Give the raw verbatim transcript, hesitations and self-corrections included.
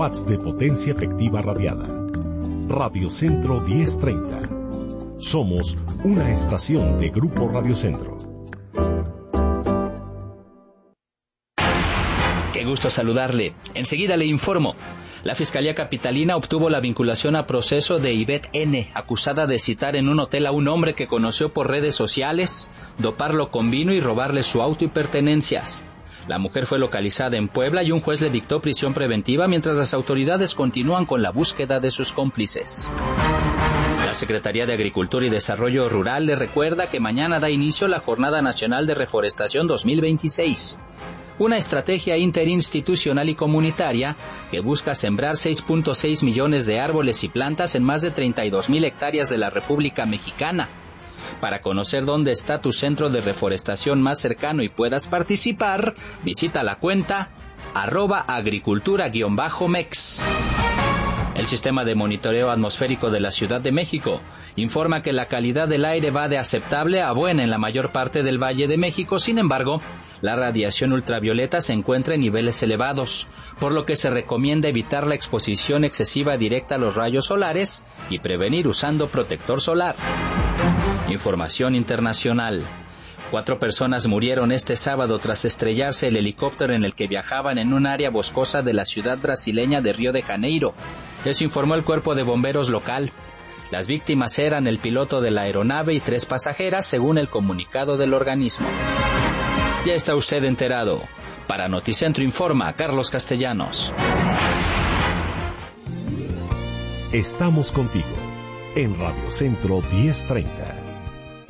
watts de potencia efectiva radiada. Radio Centro diez treinta. Somos una estación de Grupo Radio Centro. Qué gusto saludarle. Enseguida le informo. La Fiscalía Capitalina obtuvo la vinculación a proceso de Ivette N., acusada de citar en un hotel a un hombre que conoció por redes sociales, doparlo con vino y robarle su auto y pertenencias. La mujer fue localizada en Puebla y un juez le dictó prisión preventiva mientras las autoridades continúan con la búsqueda de sus cómplices. La Secretaría de Agricultura y Desarrollo Rural le recuerda que mañana da inicio la Jornada Nacional de Reforestación dos mil veintiséis. Una estrategia interinstitucional y comunitaria que busca sembrar seis punto seis millones de árboles y plantas en más de treinta y dos mil hectáreas de la República Mexicana. Para conocer dónde está tu centro de reforestación más cercano y puedas participar, visita la cuenta arroba agricultura-mex. El sistema de monitoreo atmosférico de la Ciudad de México informa que la calidad del aire va de aceptable a buena en la mayor parte del Valle de México. Sin embargo, la radiación ultravioleta se encuentra en niveles elevados, por lo que se recomienda evitar la exposición excesiva directa a los rayos solares y prevenir usando protector solar. Información internacional. Cuatro personas murieron este sábado tras estrellarse el helicóptero en el que viajaban en un área boscosa de la ciudad brasileña de Río de Janeiro. Eso informó el cuerpo de bomberos local. Las víctimas eran el piloto de la aeronave y tres pasajeras, según el comunicado del organismo. Ya está usted enterado. Para Noticentro informa Carlos Castellanos. Estamos contigo en Radio Centro diez treinta.